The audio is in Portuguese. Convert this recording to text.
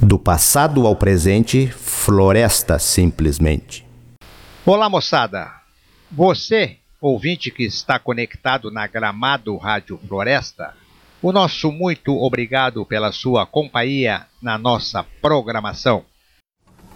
Do passado ao presente, floresta simplesmente. Olá, moçada! Você, ouvinte que está conectado na Gramado Rádio Floresta, o nosso muito obrigado pela sua companhia na nossa programação.